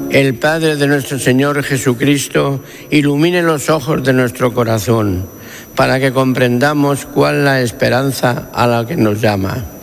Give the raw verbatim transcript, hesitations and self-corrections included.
el Padre de nuestro Señor Jesucristo ilumine los ojos de nuestro corazón para que comprendamos cuál es la esperanza a la que nos llama.